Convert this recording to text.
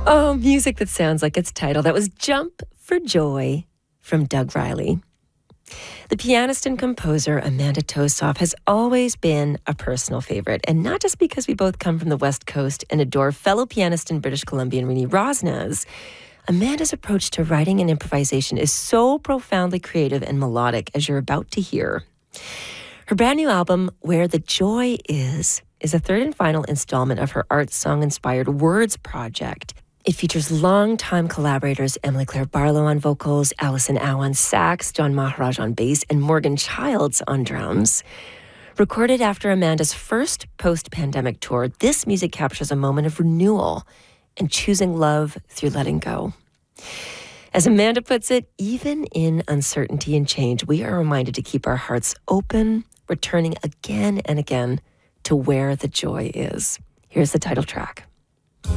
Oh, music that sounds like its title. That was Jump for Joy from Doug Riley. The pianist and composer Amanda Tosoff has always been a personal favorite, and not just because we both come from the West Coast and adore fellow pianist in British Columbian Rini Rosnas. Amanda's approach to writing and improvisation is so profoundly creative and melodic, as you're about to hear. Her brand new album, Where the Joy is a third and final installment of her art song-inspired Words project. It features longtime collaborators Emily Claire Barlow on vocals, Alison Au on sax, John Maharaj on bass, and Morgan Childs on drums. Recorded after Amanda's first post-pandemic tour, this music captures a moment of renewal and choosing love through letting go. As Amanda puts it, even in uncertainty and change, we are reminded to keep our hearts open, returning again and again to where the joy is. Here's the title track.